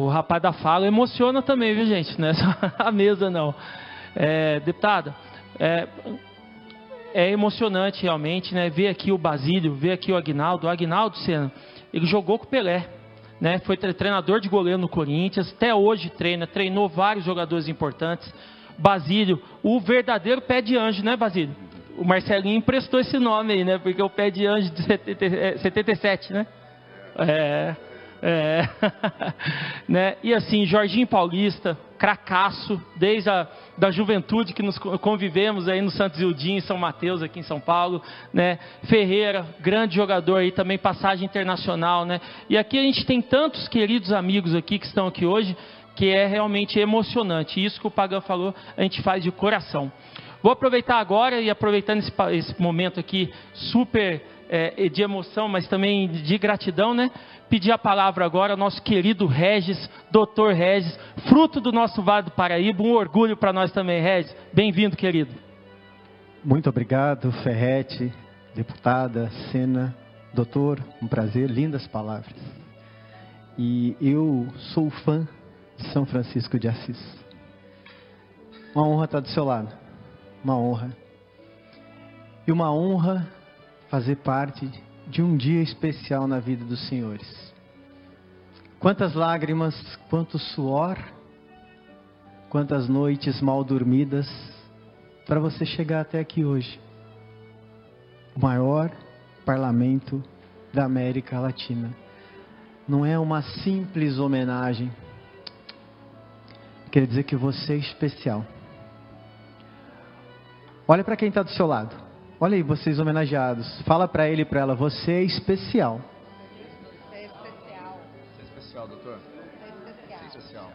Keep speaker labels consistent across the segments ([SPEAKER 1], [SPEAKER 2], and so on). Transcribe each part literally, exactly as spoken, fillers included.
[SPEAKER 1] o rapaz da fala emociona também, viu, gente? Não é só a mesa, não. É, deputada, é, é emocionante realmente, né? Ver aqui o Basílio, ver aqui o Aguinaldo. O Aguinaldo, Senna, ele jogou com o Pelé, né? Foi treinador de goleiro no Corinthians, até hoje treina, treinou vários jogadores importantes. Basílio, o verdadeiro pé de anjo, né, Basílio? O Marcelinho emprestou esse nome aí, né? Porque o pé de anjo de setenta e sete, né? É, é. Né? E assim, Jorginho Paulista, cracaço, desde a da juventude que nos convivemos aí no Santos Ildinho, em São Mateus, aqui em São Paulo, né? Ferreira, grande jogador aí, também passagem internacional, né? E aqui a gente tem tantos queridos amigos aqui que estão aqui hoje, que é realmente emocionante. Isso que o Pagan falou, a gente faz de coração. Vou aproveitar agora e aproveitando esse, esse momento aqui super é, de emoção, mas também de gratidão, né? Pedir a palavra agora ao nosso querido Regis, doutor Regis, fruto do nosso Vale do Paraíba, um orgulho para nós também, Regis. Bem-vindo, querido.
[SPEAKER 2] Muito obrigado, Ferretti, deputada, Senna, doutor, um prazer, lindas palavras. E eu sou fã de São Francisco de Assis. Uma honra estar do seu lado, uma honra. E uma honra fazer parte de um dia especial na vida dos senhores. Quantas lágrimas, quanto suor, quantas noites mal dormidas para você chegar até aqui hoje. O maior parlamento da América Latina. Não é uma simples homenagem. Quer dizer que você é especial. Olha para quem está do seu lado. Olha aí, vocês homenageados. Fala para ele e para ela, você é especial.
[SPEAKER 3] Você é especial.
[SPEAKER 4] Você é especial, doutor.
[SPEAKER 3] Você é especial.
[SPEAKER 4] Você é especial.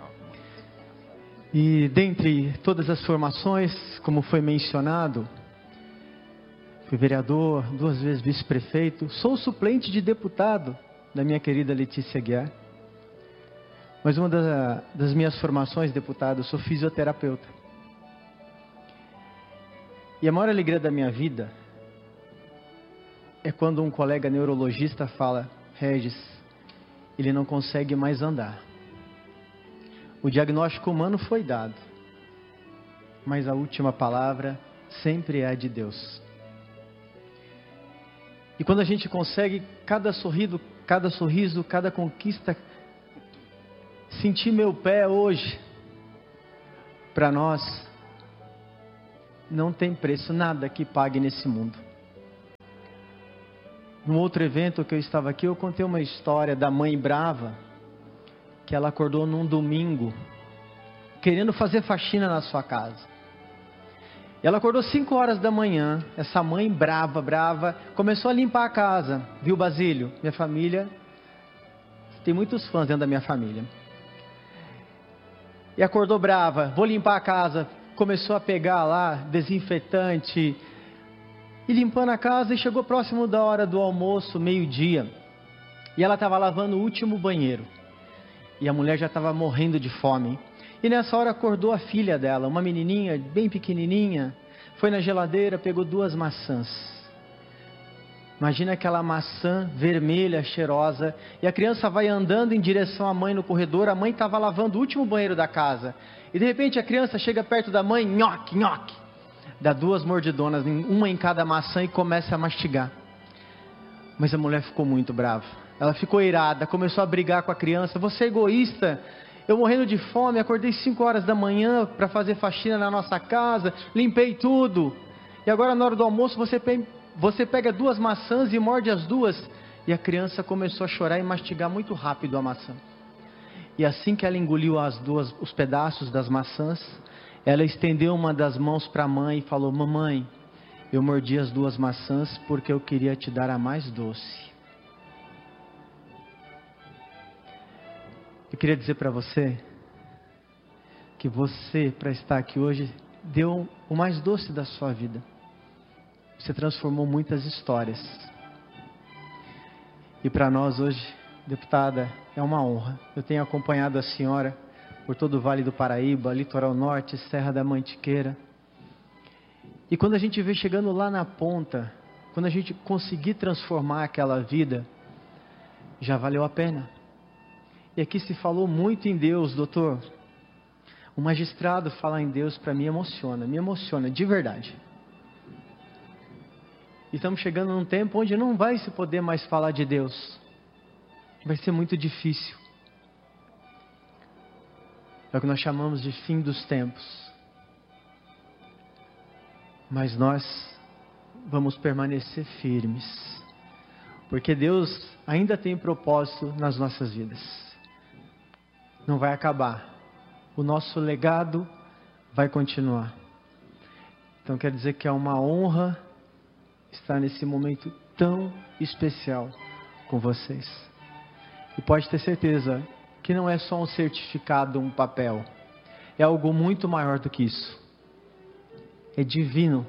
[SPEAKER 2] E dentre todas as formações, como foi mencionado, fui vereador, duas vezes vice-prefeito, sou suplente de deputado da minha querida Letícia Guiar. Mas uma das, das minhas formações, deputado, eu sou fisioterapeuta. E a maior alegria da minha vida é quando um colega neurologista fala, Regis, ele não consegue mais andar. O diagnóstico humano foi dado, mas a última palavra sempre é a de Deus. E quando a gente consegue, cada sorriso, cada sorriso, cada conquista, sentir meu pé hoje, para nós, não tem preço, nada que pague nesse mundo. Num outro evento que eu estava aqui, eu contei uma história da mãe brava, que ela acordou num domingo, querendo fazer faxina na sua casa. E ela acordou cinco horas da manhã, essa mãe brava, brava, começou a limpar a casa. Viu, Basílio? Minha família, tem muitos fãs dentro da minha família. E acordou brava, vou limpar a casa. Começou a pegar lá desinfetante e limpando a casa, e chegou próximo da hora do almoço, meio-dia, e ela estava lavando o último banheiro e a mulher já estava morrendo de fome. E nessa hora acordou a filha dela, uma menininha bem pequenininha, foi na geladeira, pegou duas maçãs. Imagina aquela maçã vermelha, cheirosa, e a criança vai andando em direção à mãe no corredor. A mãe estava lavando o último banheiro da casa. E de repente a criança chega perto da mãe, nhoque, nhoque. Dá duas mordidonas, uma em cada maçã, e começa a mastigar. Mas a mulher ficou muito brava. Ela ficou irada, começou a brigar com a criança. Você é egoísta, eu morrendo de fome, acordei cinco horas da manhã para fazer faxina na nossa casa, limpei tudo. E agora na hora do almoço você pe- você pega duas maçãs e morde as duas. E a criança começou a chorar e mastigar muito rápido a maçã. E assim que ela engoliu as duas, os pedaços das maçãs, ela estendeu uma das mãos para a mãe e falou, mamãe, eu mordi as duas maçãs porque eu queria te dar a mais doce. Eu queria dizer para você, que você, para estar aqui hoje, deu o mais doce da sua vida. Você transformou muitas histórias. E para nós hoje, deputada, é uma honra. Eu tenho acompanhado a senhora por todo o Vale do Paraíba, Litoral Norte, Serra da Mantiqueira. E quando a gente vê chegando lá na ponta, quando a gente conseguir transformar aquela vida, já valeu a pena. E aqui se falou muito em Deus, doutor. O magistrado falar em Deus para mim emociona, me emociona de verdade. E estamos chegando num tempo onde não vai se poder mais falar de Deus. Vai ser muito difícil. É o que nós chamamos de fim dos tempos. Mas nós vamos permanecer firmes. Porque Deus ainda tem propósito nas nossas vidas. Não vai acabar. O nosso legado vai continuar. Então quer dizer que é uma honra estar nesse momento tão especial com vocês. E pode ter certeza que não é só um certificado, um papel. É algo muito maior do que isso. É divino.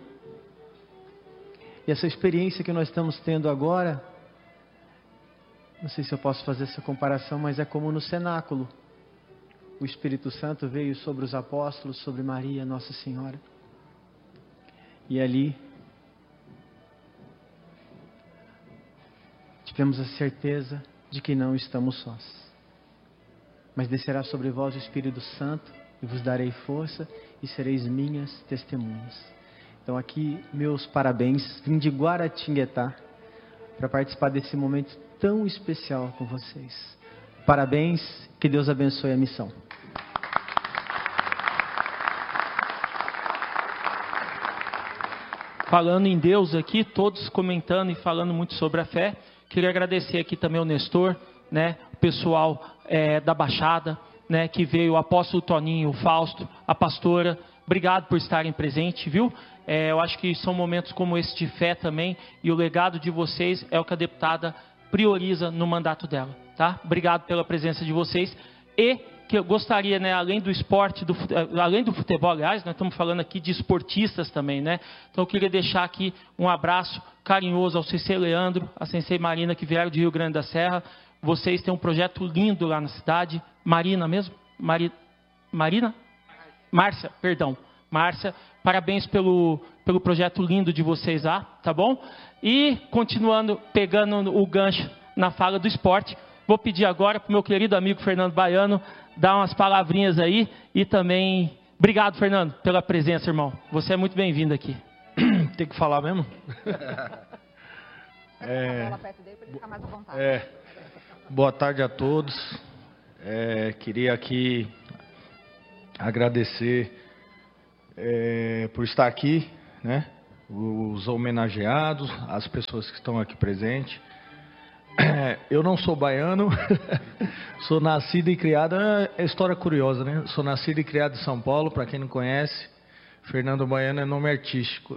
[SPEAKER 2] E essa experiência que nós estamos tendo agora, não sei se eu posso fazer essa comparação, mas é como no cenáculo. O Espírito Santo veio sobre os apóstolos, sobre Maria, Nossa Senhora. E ali tivemos a certeza de que não estamos sós. Mas descerá sobre vós o Espírito Santo e vos darei força e sereis minhas testemunhas. Então aqui, meus parabéns. Vim de Guaratinguetá para participar desse momento tão especial com vocês. Parabéns, que Deus abençoe a missão.
[SPEAKER 1] Falando em Deus aqui, todos comentando e falando muito sobre a fé. Queria agradecer aqui também ao Nestor, né, o pessoal é, da Baixada, né, que veio, o apóstolo Toninho, o Fausto, a pastora. Obrigado por estarem presentes, viu? É, eu acho que são momentos como esse de fé também, e o legado de vocês é o que a deputada prioriza no mandato dela, tá? Obrigado pela presença de vocês. E que eu gostaria, né, além do esporte, do, além do futebol, aliás, nós estamos falando aqui de esportistas também, né? Então eu queria deixar aqui um abraço carinhoso ao Sensei Leandro, a Sensei Marina, que vieram de Rio Grande da Serra. Vocês têm um projeto lindo lá na cidade. Marina mesmo? Mari, Marina? Márcia, perdão. Márcia, parabéns pelo, pelo projeto lindo de vocês lá, tá bom? E continuando, pegando o gancho na fala do esporte, vou pedir agora para o meu querido amigo Fernando Baiano dar umas palavrinhas aí e também... Obrigado, Fernando, pela presença, irmão. Você é muito bem-vindo aqui.
[SPEAKER 4] Tem que falar mesmo?
[SPEAKER 3] É... Mais à vontade.
[SPEAKER 4] É, boa tarde a todos. É, queria aqui agradecer é, por estar aqui, né? Os homenageados, as pessoas que estão aqui presentes. É, eu não sou baiano, sou nascido e criado, é história curiosa, né? Sou nascido e criado em São Paulo, para quem não conhece, Fernando Baiano é nome artístico.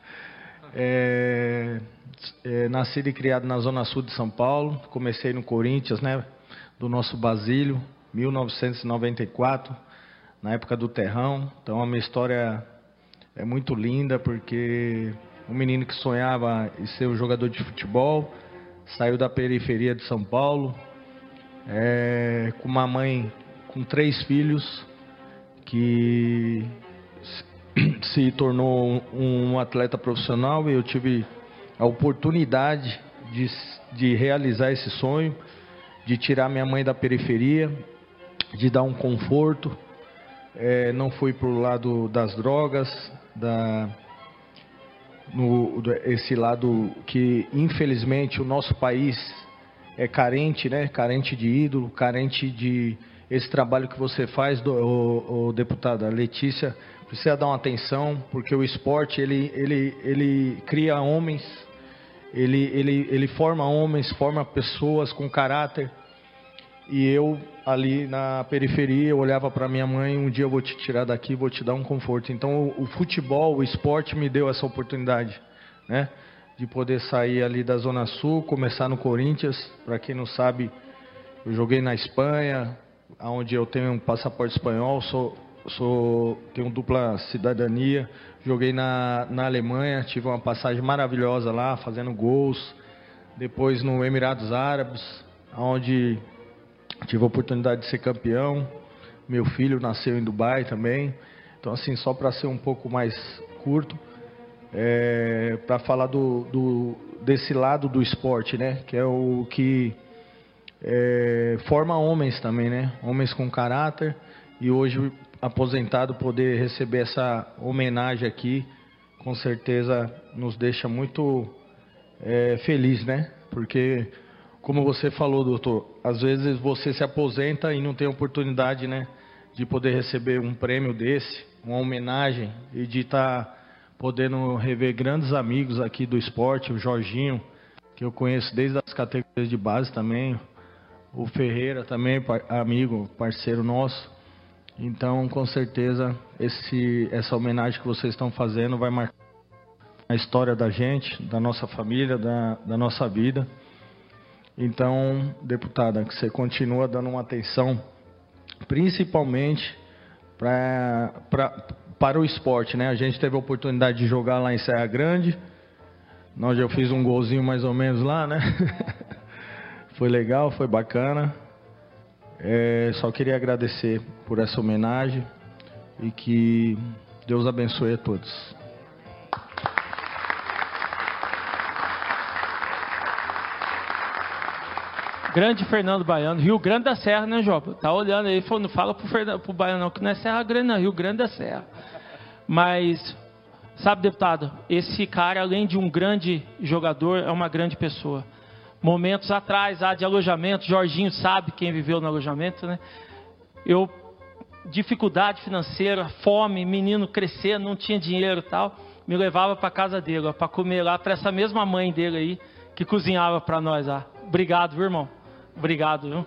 [SPEAKER 4] É, é, nascido e criado na Zona Sul de São Paulo, comecei no Corinthians, né? Do nosso Basílio, mil novecentos e noventa e quatro, na época do Terrão. Então a minha história é muito linda, porque um menino que sonhava em ser um jogador de futebol, saiu da periferia de São Paulo, é, com uma mãe com três filhos, que se tornou um, um atleta profissional, e eu tive a oportunidade de, de realizar esse sonho, de tirar minha mãe da periferia, de dar um conforto. É, não fui para o lado das drogas, da... No, esse lado que infelizmente o nosso país é carente, né? Carente de ídolo, carente de esse trabalho que você faz, do, o, o deputada Letícia, precisa dar uma atenção, porque o esporte ele, ele, ele cria homens, ele, ele, ele forma homens, forma pessoas com caráter. E eu ali na periferia, eu olhava para minha mãe, um dia eu vou te tirar daqui, vou te dar um conforto. Então o, o futebol, o esporte me deu essa oportunidade, né? De poder sair ali da Zona Sul, começar no Corinthians. Para quem não sabe, eu joguei na Espanha, onde eu tenho um passaporte espanhol, sou, sou, tenho dupla cidadania. Joguei na, na Alemanha, tive uma passagem maravilhosa lá, fazendo gols. Depois no Emirados Árabes, onde... tive a oportunidade de ser campeão. Meu filho nasceu em Dubai também. Então, assim, só para ser um pouco mais curto, é, para falar do, do, desse lado do esporte, né? Que é o que é, forma homens também, né? Homens com caráter. E hoje, aposentado, poder receber essa homenagem aqui, com certeza nos deixa muito é, feliz, né? Porque, como você falou, doutor, às vezes você se aposenta e não tem oportunidade, né, de poder receber um prêmio desse, uma homenagem, e de estar podendo rever grandes amigos aqui do esporte, o Jorginho, que eu conheço desde as categorias de base também, o Ferreira também, amigo, parceiro nosso. Então, com certeza, esse, essa homenagem que vocês estão fazendo vai marcar a história da gente, da nossa família, da, da nossa vida. Então, deputada, que você continua dando uma atenção, principalmente pra, pra, para o esporte, né? A gente teve a oportunidade de jogar lá em Serra Grande. Nós já fiz um golzinho mais ou menos lá, né? Foi legal, foi bacana. É, só queria agradecer por essa homenagem e que Deus abençoe a todos.
[SPEAKER 1] Grande Fernando Baiano, Rio Grande da Serra, né, Joba? Tá olhando aí, falou, não fala pro, Fernando, pro Baiano não, que não é Serra Grande, não, Rio Grande da Serra. Mas, sabe, deputado, esse cara, além de um grande jogador, é uma grande pessoa. Momentos atrás, lá de alojamento, Jorginho sabe quem viveu no alojamento, né? Eu, dificuldade financeira, fome, menino crescendo, não tinha dinheiro e tal, me levava para casa dele, para comer lá, para essa mesma mãe dele aí, que cozinhava para nós lá. Obrigado, viu, irmão? Obrigado, viu?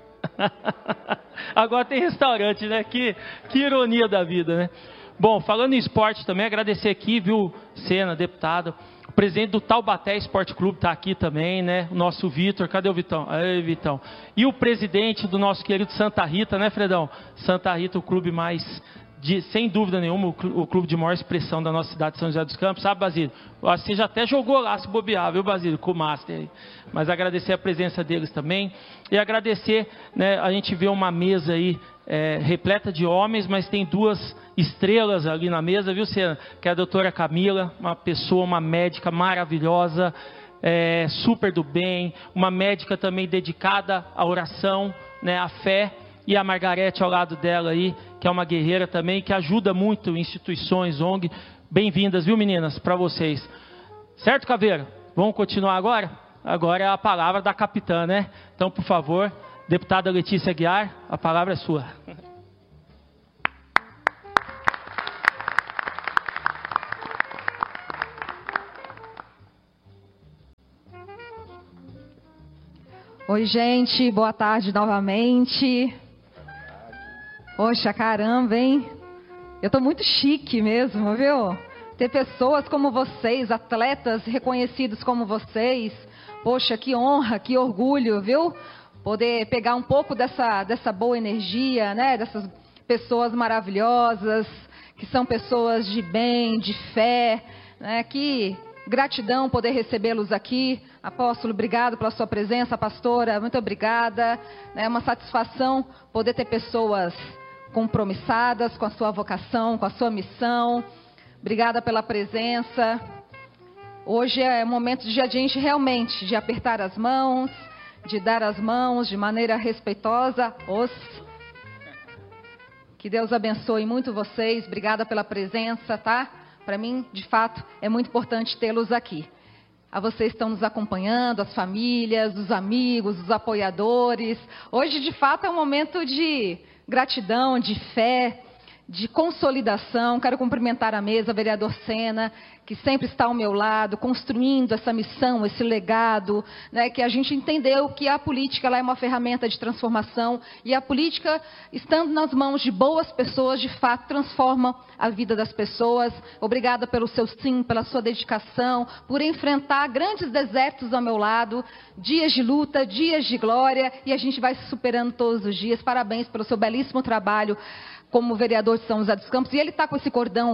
[SPEAKER 1] Agora tem restaurante, né? Que, que ironia da vida, né? Bom, falando em esporte também, agradecer aqui, viu, Sena, deputado. O presidente do Taubaté Esporte Clube está aqui também, né? O nosso Vitor, cadê o Vitão? Aí, Vitão. E o presidente do nosso querido Santa Rita, né, Fredão? Santa Rita, o clube mais, de, sem dúvida nenhuma, o clube de maior expressão da nossa cidade de São José dos Campos, sabe, Basílio? Você já até jogou lá, se bobear, viu, Basílio, com o Master aí. Mas agradecer a presença deles também. E agradecer, né, a gente vê uma mesa aí, é, repleta de homens, mas tem duas estrelas ali na mesa, viu, Sena? Que é a doutora Camila, uma pessoa, uma médica maravilhosa, é, super do bem, uma médica também dedicada à oração, né, à fé, e a Margarete ao lado dela aí, que é uma guerreira também, que ajuda muito instituições, O N G. Bem-vindas, viu, meninas, para vocês. Certo, Caveira? Vamos continuar agora? Agora é a palavra da capitã, né? Então, por favor, deputada Letícia Aguiar, a palavra é sua.
[SPEAKER 3] Oi, gente, boa tarde novamente. Poxa, caramba, hein? Eu tô muito chique mesmo, viu? Ter pessoas como vocês, atletas reconhecidos como vocês. Poxa, que honra, que orgulho, viu? Poder pegar um pouco dessa, dessa boa energia, né? Dessas pessoas maravilhosas, que são pessoas de bem, de fé, né? Que gratidão poder recebê-los aqui. Apóstolo, obrigado pela sua presença. Pastora, muito obrigada. É uma satisfação poder ter pessoas compromissadas com a sua vocação, com a sua missão. Obrigada pela presença. Hoje é momento de a gente realmente de apertar as mãos, de dar as mãos de maneira respeitosa. Os... Que Deus abençoe muito vocês. Obrigada pela presença, tá? Para mim, de fato, é muito importante tê-los aqui. A vocês que estão nos acompanhando, as famílias, os amigos, os apoiadores. Hoje, de fato, é um momento de gratidão, de fé, de consolidação. Quero cumprimentar a mesa, vereador Sena, que sempre está ao meu lado, construindo essa missão, esse legado, né, que a gente entendeu que a política ela é uma ferramenta de transformação e a política, estando nas mãos de boas pessoas, de fato transforma a vida das pessoas. Obrigada pelo seu sim, pela sua dedicação, por enfrentar grandes desertos ao meu lado, dias de luta, dias de glória, e a gente vai se superando todos os dias. Parabéns pelo seu belíssimo trabalho como vereador de São José dos Campos. E ele está com esse cordão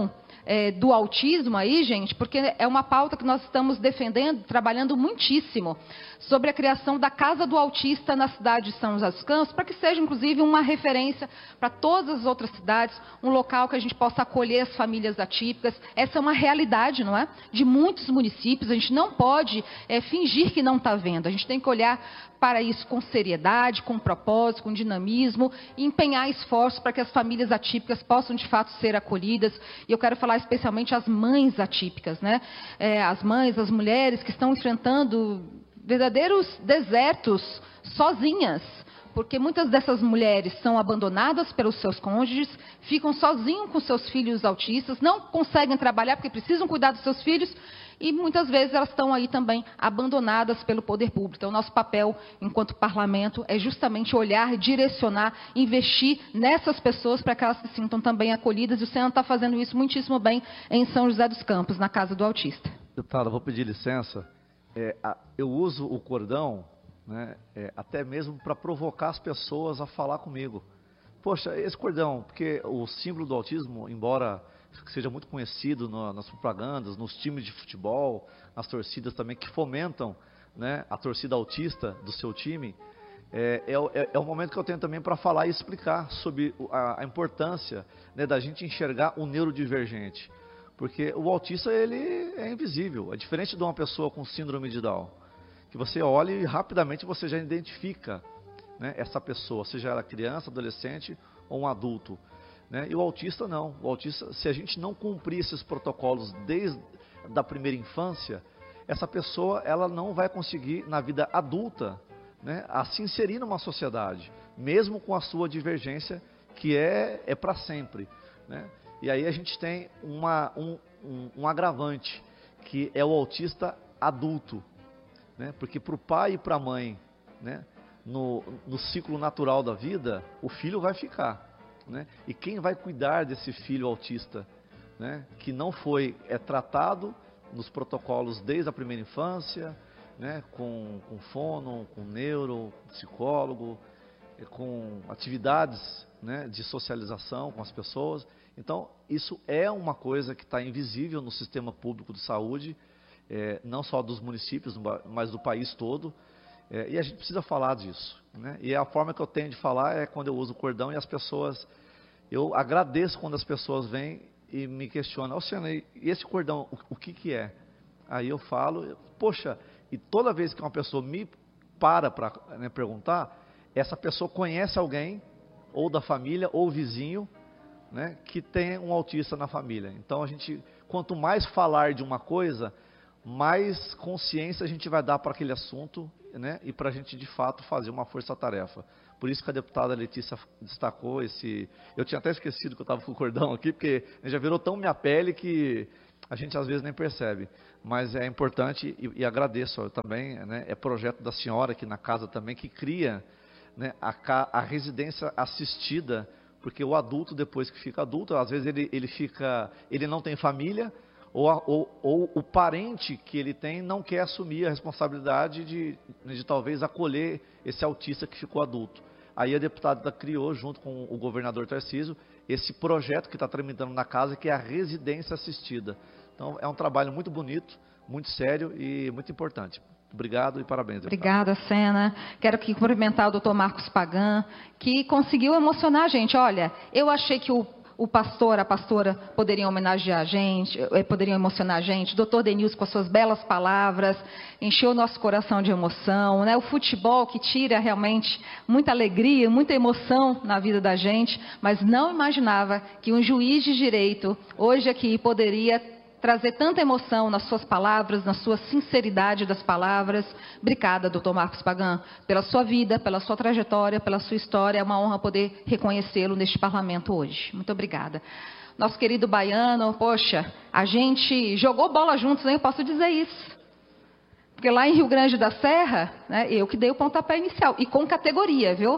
[SPEAKER 3] é, do autismo aí, gente, porque é uma pauta que nós estamos defendendo, trabalhando muitíssimo, sobre a criação da Casa do Autista na cidade de São José dos Campos, para que seja, inclusive, uma referência para todas as outras cidades, um local que a gente possa acolher as famílias atípicas. Essa é uma realidade, não é? De muitos municípios, a gente não pode é, fingir que não está vendo, a gente tem que olhar para isso com seriedade, com propósito, com dinamismo, e empenhar esforços para que as famílias atípicas possam, de fato, ser acolhidas. E eu quero falar especialmente as mães atípicas, né? É, as mães, as mulheres que estão enfrentando verdadeiros desertos sozinhas, porque muitas dessas mulheres são abandonadas pelos seus cônjuges, ficam sozinhas com seus filhos autistas, não conseguem trabalhar porque precisam cuidar dos seus filhos, e muitas vezes elas estão aí também abandonadas pelo poder público. Então, nosso papel enquanto parlamento é justamente olhar, direcionar, investir nessas pessoas para que elas se sintam também acolhidas, e o Senhor está fazendo isso muitíssimo bem em São José dos Campos, na Casa do Autista.
[SPEAKER 5] Deputada, vou pedir licença. É, a, eu uso o cordão, né, é, até mesmo para provocar as pessoas a falar comigo. Poxa, esse cordão, porque o símbolo do autismo, embora seja muito conhecido no, nas propagandas, nos times de futebol, nas torcidas também, que fomentam, né, a torcida autista do seu time, é, é, é o momento que eu tenho também para falar e explicar sobre a, a importância, né, da gente enxergar o neurodivergente. Porque o autista, ele é invisível, é diferente de uma pessoa com síndrome de Down, que você olha e rapidamente você já identifica, né, essa pessoa, seja ela criança, adolescente ou um adulto, né? E o autista não, o autista, se a gente não cumprir esses protocolos desde a primeira infância, essa pessoa ela não vai conseguir na vida adulta, né, a se inserir numa sociedade, mesmo com a sua divergência, que é, é para sempre, né? E aí a gente tem uma, um, um, um agravante, que é o autista adulto, né? Porque para o pai e para a mãe, né, no, no ciclo natural da vida, o filho vai ficar, né? E quem vai cuidar desse filho autista, né, que não foi é, tratado nos protocolos desde a primeira infância, né, com, com fono, com neuro, psicólogo, com atividades, né, de socialização com as pessoas. Então, isso é uma coisa que está invisível no sistema público de saúde, é, não só dos municípios, mas do país todo, é, e a gente precisa falar disso, né? E a forma que eu tenho de falar é quando eu uso o cordão e as pessoas, eu agradeço quando as pessoas vêm e me questionam, Luciano, e esse cordão, o, o que que é? Aí eu falo, poxa, e toda vez que uma pessoa me para para, né, perguntar, essa pessoa conhece alguém, ou da família, ou vizinho, né, que tem um autista na família. Então a gente, quanto mais falar de uma coisa, mais consciência a gente vai dar para aquele assunto, né, e para a gente de fato fazer uma força-tarefa. Por isso que a deputada Letícia destacou esse... Eu tinha até esquecido que eu estava com o cordão aqui, porque já virou tão minha pele que a gente às vezes nem percebe. Mas é importante, e, e agradeço também, né, é projeto da senhora aqui na casa também, que cria, né, a, a residência assistida, porque o adulto, depois que fica adulto, às vezes ele, ele, fica, ele não tem família, ou, a, ou, ou o parente que ele tem não quer assumir a responsabilidade de, de talvez acolher esse autista que ficou adulto. Aí a deputada criou, junto com o governador Tarcísio, esse projeto que está tramitando na casa, que é a residência assistida. Então é um trabalho muito bonito, muito sério e muito importante. Obrigado e parabéns.
[SPEAKER 3] Obrigada, Sena. Quero aqui cumprimentar o doutor Marcos Pagan, que conseguiu emocionar a gente. Olha, eu achei que o, o pastor, a pastora poderiam homenagear a gente, poderiam emocionar a gente. O doutor Denilson, com as suas belas palavras, encheu o nosso coração de emoção, né? O futebol que tira realmente muita alegria, muita emoção na vida da gente, mas não imaginava que um juiz de direito, hoje aqui, poderia trazer tanta emoção nas suas palavras, na sua sinceridade das palavras. Obrigada, doutor Marcos Pagan, pela sua vida, pela sua trajetória, pela sua história. É uma honra poder reconhecê-lo neste parlamento hoje. Muito obrigada. Nosso querido baiano, poxa, a gente jogou bola juntos, hein? Eu posso dizer isso. Porque lá em Rio Grande da Serra, né, eu que dei o pontapé inicial, e com categoria, viu?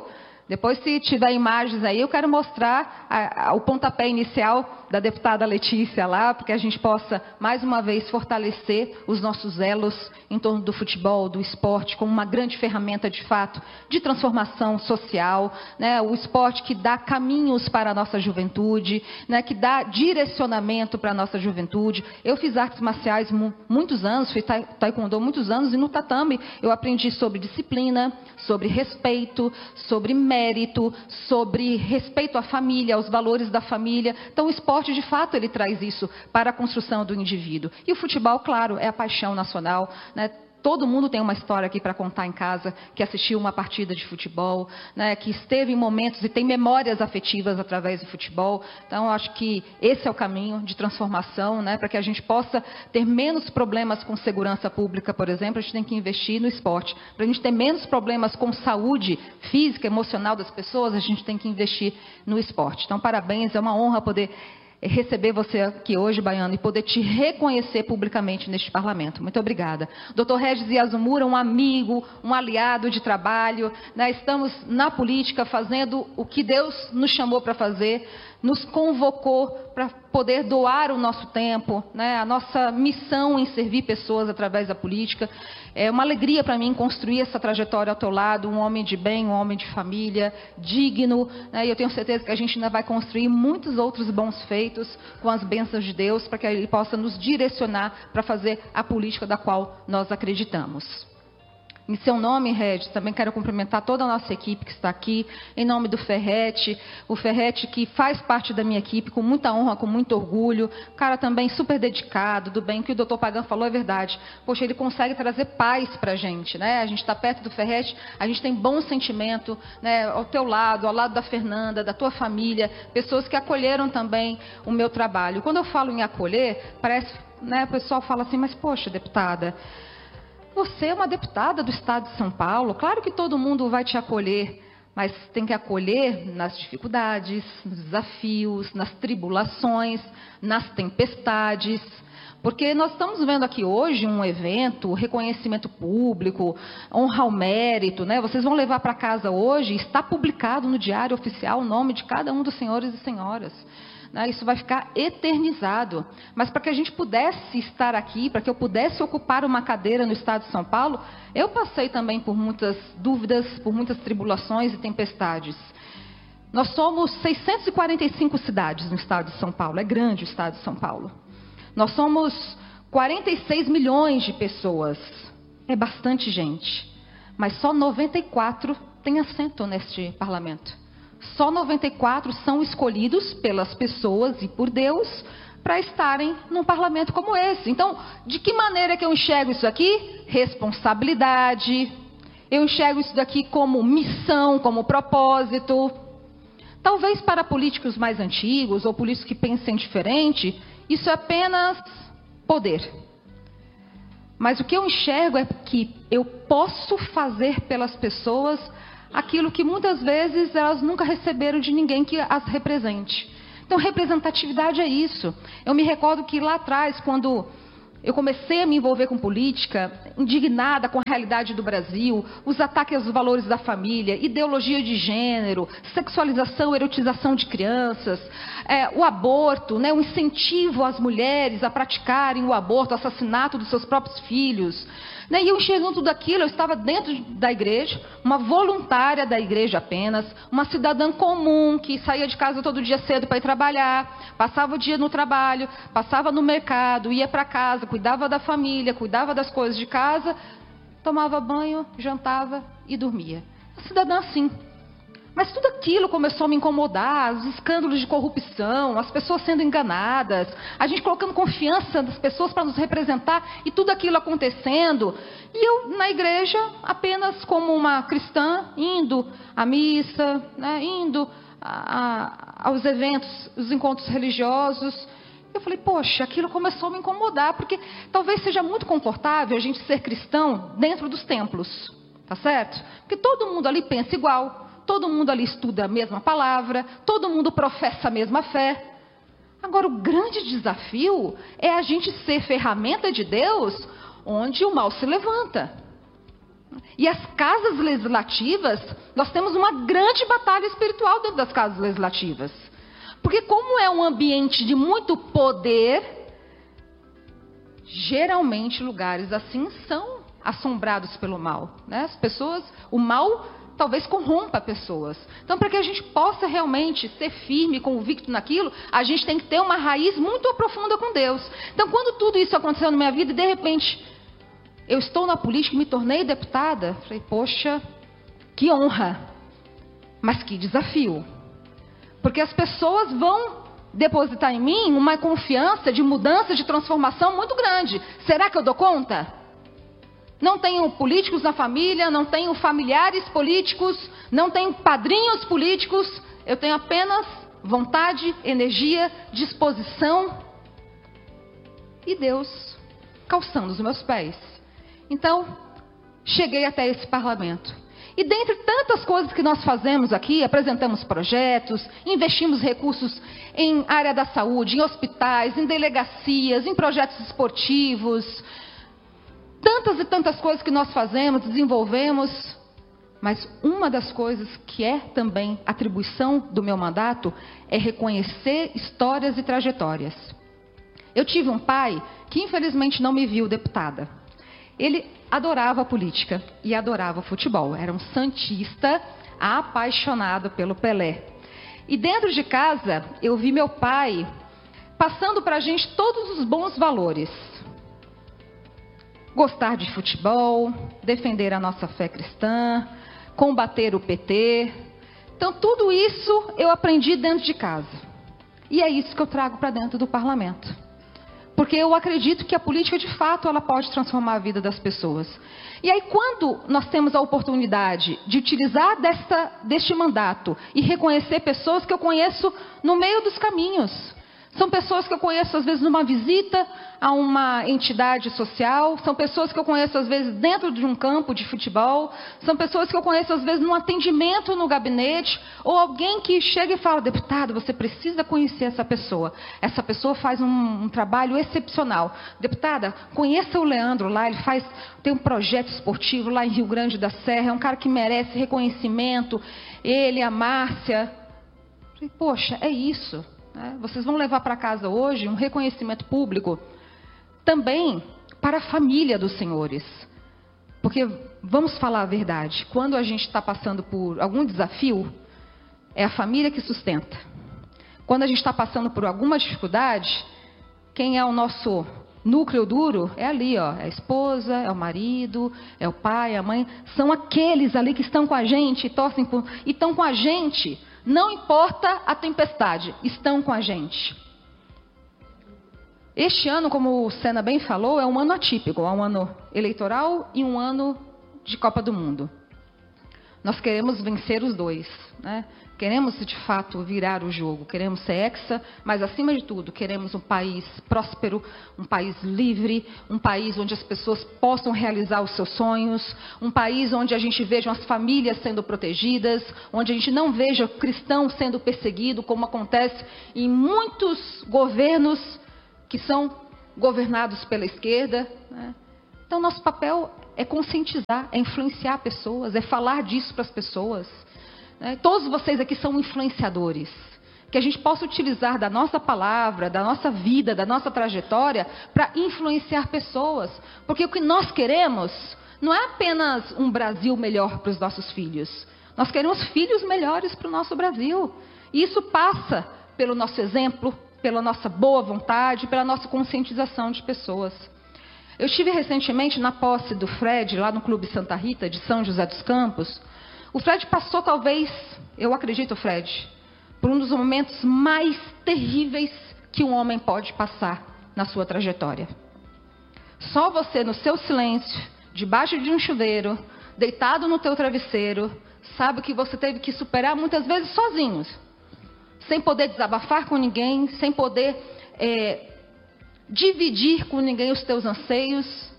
[SPEAKER 3] Depois, se tiver imagens aí, eu quero mostrar a, a, o pontapé inicial da deputada Letícia lá, porque a gente possa, mais uma vez, fortalecer os nossos elos em torno do futebol, do esporte, como uma grande ferramenta, de fato, de transformação social, né? O esporte que dá caminhos para a nossa juventude, né? Que dá direcionamento para a nossa juventude. Eu fiz artes marciais muitos anos, fiz taekwondo muitos anos, e no tatame eu aprendi sobre disciplina, sobre respeito, sobre mérito, sobre respeito à família, aos valores da família. Então, o esporte, de fato, ele traz isso para a construção do indivíduo. E o futebol, claro, é a paixão nacional, né? Todo mundo tem uma história aqui para contar em casa, que assistiu uma partida de futebol, né, que esteve em momentos e tem memórias afetivas através do futebol. Então, eu acho que esse é o caminho de transformação, né, para que a gente possa ter menos problemas com segurança pública, por exemplo, a gente tem que investir no esporte. Para a gente ter menos problemas com saúde física, emocional das pessoas, a gente tem que investir no esporte. Então, parabéns, é uma honra poder receber você aqui hoje, Baiano, e poder te reconhecer publicamente neste parlamento. Muito obrigada. doutor Regis Iazumura, um amigo, um aliado de trabalho, né? Estamos na política fazendo o que Deus nos chamou para fazer, nos convocou para poder doar o nosso tempo, né? A nossa missão em servir pessoas através da política. É uma alegria para mim construir essa trajetória ao teu lado, um homem de bem, um homem de família, digno, né? E eu tenho certeza que a gente ainda vai construir muitos outros bons feitos com as bênçãos de Deus, para que Ele possa nos direcionar para fazer a política da qual nós acreditamos. Em seu nome, Regis, também quero cumprimentar toda a nossa equipe que está aqui, em nome do Ferrete, o Ferrete que faz parte da minha equipe com muita honra, com muito orgulho, cara também super dedicado, do bem, o que o doutor Pagan falou é verdade. Poxa, ele consegue trazer paz para a gente, né? A gente está perto do Ferrete, a gente tem bom sentimento, né? Ao teu lado, ao lado da Fernanda, da tua família, pessoas que acolheram também o meu trabalho. Quando eu falo em acolher, parece, né, o pessoal fala assim, mas poxa, deputada, você é uma deputada do Estado de São Paulo, claro que todo mundo vai te acolher, mas tem que acolher nas dificuldades, nos desafios, nas tribulações, nas tempestades, porque nós estamos vendo aqui hoje um evento, reconhecimento público, honra ao mérito, né? Vocês vão levar para casa hoje, está publicado no Diário Oficial o nome de cada um dos senhores e senhoras. Isso vai ficar eternizado. Mas para que a gente pudesse estar aqui, para que eu pudesse ocupar uma cadeira no Estado de São Paulo, eu passei também por muitas dúvidas, por muitas tribulações e tempestades. Nós somos seiscentas e quarenta e cinco cidades no Estado de São Paulo, é grande o Estado de São Paulo. Nós somos quarenta e seis milhões de pessoas, é bastante gente, mas só noventa e quatro têm assento neste parlamento. Só noventa e quatro são escolhidos pelas pessoas e por Deus para estarem num parlamento como esse. Então, de que maneira que eu enxergo isso aqui? Responsabilidade. Eu enxergo isso daqui como missão, como propósito. Talvez para políticos mais antigos ou políticos que pensem diferente, isso é apenas poder. Mas o que eu enxergo é que eu posso fazer pelas pessoas aquilo que muitas vezes elas nunca receberam de ninguém que as represente. Então, representatividade é isso. Eu me recordo que lá atrás, quando eu comecei a me envolver com política, indignada com a realidade do Brasil, os ataques aos valores da família, ideologia de gênero, sexualização, erotização de crianças, é, o aborto, né, o incentivo às mulheres a praticarem o aborto, o assassinato dos seus próprios filhos. E eu enxergando tudo aquilo, eu estava dentro da igreja, uma voluntária da igreja apenas, uma cidadã comum que saía de casa todo dia cedo para ir trabalhar, passava o dia no trabalho, passava no mercado, ia para casa, cuidava da família, cuidava das coisas de casa, tomava banho, jantava e dormia. Uma cidadã assim. Mas tudo aquilo começou a me incomodar, os escândalos de corrupção, as pessoas sendo enganadas, a gente colocando confiança nas pessoas para nos representar e tudo aquilo acontecendo. E eu, na igreja, apenas como uma cristã, indo à missa, né, indo a, a, aos eventos, os encontros religiosos. Eu falei, poxa, aquilo começou a me incomodar, porque talvez seja muito confortável a gente ser cristão dentro dos templos, tá certo? Porque todo mundo ali pensa igual. Todo mundo ali estuda a mesma palavra, todo mundo professa a mesma fé. Agora, o grande desafio é a gente ser ferramenta de Deus onde o mal se levanta. E as casas legislativas nós temos uma grande batalha espiritual dentro das casas legislativas. Porque como é um ambiente de muito poder, geralmente lugares assim são assombrados pelo mal, né? As pessoas, o mal talvez corrompa pessoas. Então, para que a gente possa realmente ser firme, convicto naquilo, a gente tem que ter uma raiz muito profunda com Deus. Então, quando tudo isso aconteceu na minha vida e de repente eu estou na política e me tornei deputada, falei, poxa, que honra, mas que desafio. Porque as pessoas vão depositar em mim uma confiança de mudança, de transformação muito grande. Será que eu dou conta? Não tenho políticos na família, não tenho familiares políticos, não tenho padrinhos políticos. Eu tenho apenas vontade, energia, disposição e Deus calçando os meus pés. Então, cheguei até esse parlamento. E dentre tantas coisas que nós fazemos aqui, apresentamos projetos, investimos recursos em área da saúde, em hospitais, em delegacias, em projetos esportivos, tantas e tantas coisas que nós fazemos, desenvolvemos, mas uma das coisas que é também atribuição do meu mandato é reconhecer histórias e trajetórias. Eu tive um pai que infelizmente não me viu deputada. Ele adorava a política e adorava o futebol. Era um santista apaixonado pelo Pelé. E dentro de casa, eu vi meu pai passando para a gente todos os bons valores. Gostar de futebol, defender a nossa fé cristã, combater o P T. Então, tudo isso eu aprendi dentro de casa. E é isso que eu trago para dentro do parlamento. Porque eu acredito que a política, de fato, ela pode transformar a vida das pessoas. E aí, quando nós temos a oportunidade de utilizar desta, deste mandato e reconhecer pessoas que eu conheço no meio dos caminhos. São pessoas que eu conheço, às vezes, numa visita a uma entidade social. São pessoas que eu conheço, às vezes, dentro de um campo de futebol. São pessoas que eu conheço, às vezes, num atendimento no gabinete. Ou alguém que chega e fala, deputado, você precisa conhecer essa pessoa. Essa pessoa faz um, um trabalho excepcional. Deputada, conheça o Leandro lá. Ele faz, tem um projeto esportivo lá em Rio Grande da Serra. É um cara que merece reconhecimento. Ele, a Márcia. Poxa, é isso. Vocês vão levar para casa hoje um reconhecimento público também para a família dos senhores. Porque, vamos falar a verdade, quando a gente está passando por algum desafio, é a família que sustenta. Quando a gente está passando por alguma dificuldade, quem é o nosso núcleo duro é ali, ó, é a esposa, é o marido, é o pai, a mãe. São aqueles ali que estão com a gente e torcem por, e estão com a gente. Não importa a tempestade, estão com a gente. Este ano, como o Sena bem falou, é um ano atípico, é um ano eleitoral e um ano de Copa do Mundo. Nós queremos vencer os dois, né? Queremos, de fato, virar o jogo, queremos ser hexa, mas, acima de tudo, queremos um país próspero, um país livre, um país onde as pessoas possam realizar os seus sonhos, um país onde a gente veja as famílias sendo protegidas, onde a gente não veja o cristão sendo perseguido, como acontece em muitos governos que são governados pela esquerda, né? Então, nosso papel é conscientizar, é influenciar pessoas, é falar disso para as pessoas. Todos vocês aqui são influenciadores. Que a gente possa utilizar da nossa palavra, da nossa vida, da nossa trajetória para influenciar pessoas. Porque o que nós queremos não é apenas um Brasil melhor para os nossos filhos. Nós queremos filhos melhores para o nosso Brasil. E isso passa pelo nosso exemplo, pela nossa boa vontade, pela nossa conscientização de pessoas. Eu estive recentemente na posse do Fred, lá no Clube Santa Rita, de São José dos Campos. O Fred passou, talvez, eu acredito, Fred, por um dos momentos mais terríveis que um homem pode passar na sua trajetória. Só você, no seu silêncio, debaixo de um chuveiro, deitado no teu travesseiro, sabe que você teve que superar muitas vezes sozinhos, sem poder desabafar com ninguém, sem poder é, dividir com ninguém os teus anseios.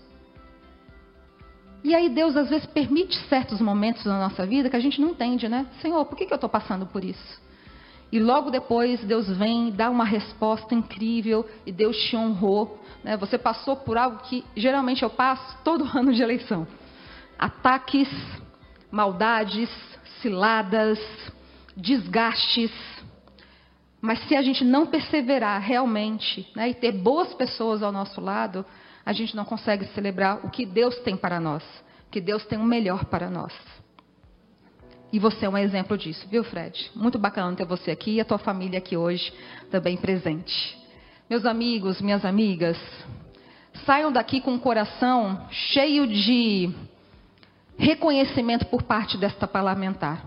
[SPEAKER 3] E aí Deus às vezes permite certos momentos na nossa vida que a gente não entende, né? Senhor, por que que eu estou passando por isso? E logo depois Deus vem e dá uma resposta incrível e Deus te honrou, né? Você passou por algo que geralmente eu passo todo ano de eleição. Ataques, maldades, ciladas, desgastes. Mas se a gente não perseverar realmente, né, e ter boas pessoas ao nosso lado, a gente não consegue celebrar o que Deus tem para nós, que Deus tem o melhor para nós. E você é um exemplo disso, viu, Fred? Muito bacana ter você aqui e a tua família aqui hoje também presente. Meus amigos, minhas amigas, saiam daqui com o coração cheio de reconhecimento por parte desta parlamentar.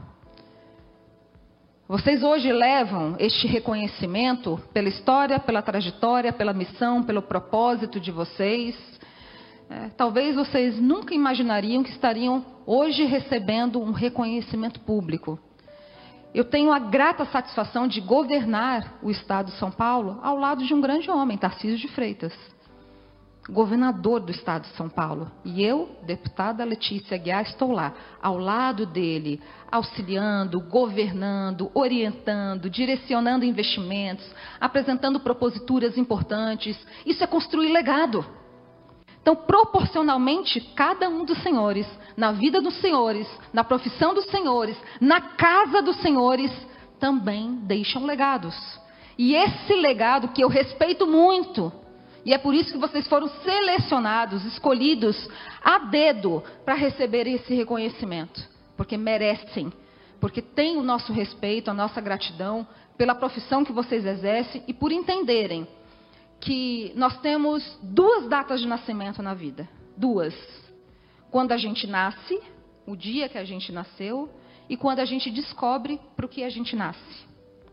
[SPEAKER 3] Vocês hoje levam este reconhecimento pela história, pela trajetória, pela missão, pelo propósito de vocês. É, talvez vocês nunca imaginariam que estariam hoje recebendo um reconhecimento público. Eu tenho a grata satisfação de governar o estado de São Paulo ao lado de um grande homem, Tarcísio de Freitas, governador do estado de São Paulo. E eu, deputada Letícia Aguiar, estou lá, ao lado dele, auxiliando, governando, orientando, direcionando investimentos, apresentando proposituras importantes. Isso é construir legado. Então, proporcionalmente, cada um dos senhores, na vida dos senhores, na profissão dos senhores, na casa dos senhores, também deixam legados. E esse legado que eu respeito muito, e é por isso que vocês foram selecionados, escolhidos a dedo para receber esse reconhecimento. Porque merecem, porque têm o nosso respeito, a nossa gratidão pela profissão que vocês exercem e por entenderem que nós temos duas datas de nascimento na vida. Duas. Quando a gente nasce, o dia que a gente nasceu, e quando a gente descobre para o que a gente nasce.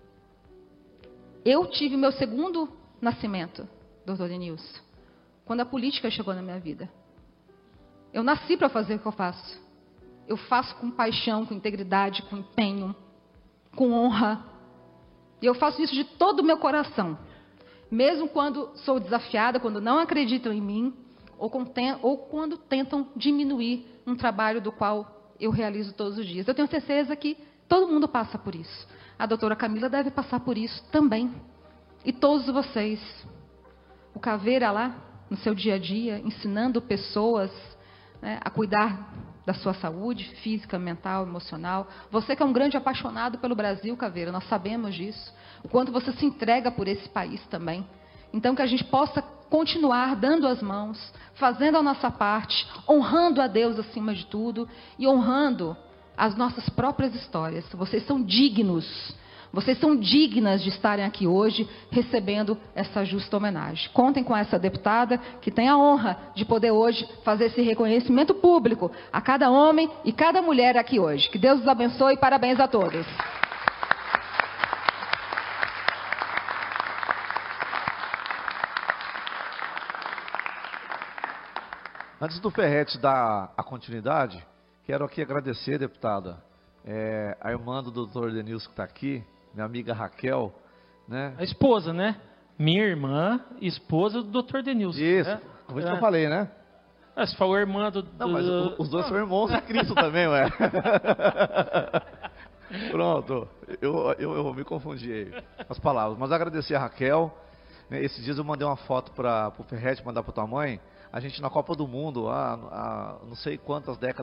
[SPEAKER 3] Eu tive meu segundo nascimento, doutor Denilson, quando a política chegou na minha vida. Eu nasci para fazer o que eu faço. Eu faço com paixão, com integridade, com empenho, com honra. E eu faço isso de todo o meu coração. Mesmo quando sou desafiada, quando não acreditam em mim, ou, contem, ou quando tentam diminuir um trabalho do qual eu realizo todos os dias. Eu tenho certeza que todo mundo passa por isso. A doutora Camila deve passar por isso também. E todos vocês. O Caveira lá, no seu dia a dia, ensinando pessoas, né, a cuidar da sua saúde física, mental, emocional. Você que é um grande apaixonado pelo Brasil, Caveira, nós sabemos disso. O quanto você se entrega por esse país também. Então, que a gente possa continuar dando as mãos, fazendo a nossa parte, honrando a Deus acima de tudo e honrando as nossas próprias histórias. Vocês são dignos, vocês são dignas de estarem aqui hoje recebendo essa justa homenagem. Contem com essa deputada que tem a honra de poder hoje fazer esse reconhecimento público a cada homem e cada mulher aqui hoje. Que Deus os abençoe e parabéns a todos.
[SPEAKER 5] Antes do Ferretti dar a continuidade, quero aqui agradecer, deputada, é, a irmã do doutor Denilson que está aqui, minha amiga Raquel, né?
[SPEAKER 1] A esposa, né? Minha irmã, esposa do doutor Denilson.
[SPEAKER 5] Isso,
[SPEAKER 1] né?
[SPEAKER 5] foi isso que eu falei, né?
[SPEAKER 1] Ah, você falou irmã do...
[SPEAKER 5] Não, mas
[SPEAKER 1] do...
[SPEAKER 5] os dois são irmãos de Cristo também, ué. Pronto, eu, eu, eu me confundi aí, as palavras. Mas agradecer a Raquel, né? Esses dias eu mandei uma foto para o Ferretti mandar para tua mãe. A gente na Copa do Mundo, há, há não sei quantas décadas